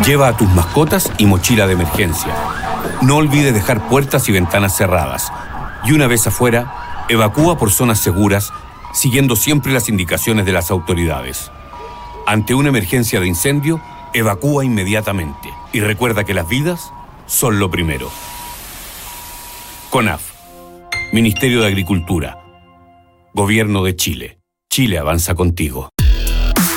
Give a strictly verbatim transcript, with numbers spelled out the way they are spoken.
Lleva a tus mascotas y mochila de emergencia. No olvides dejar puertas y ventanas cerradas. Y una vez afuera, evacúa por zonas seguras, siguiendo siempre las indicaciones de las autoridades. Ante una emergencia de incendio, evacúa inmediatamente. Y recuerda que las vidas son lo primero. CONAF, Ministerio de Agricultura, Gobierno de Chile. Chile avanza contigo.